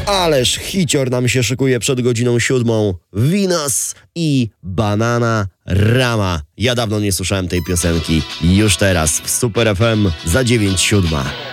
Ależ hicior nam się szykuje przed godziną 7. Venus i Bananarama. Ja dawno nie słyszałem tej piosenki. Już teraz w Super FM za 9:07.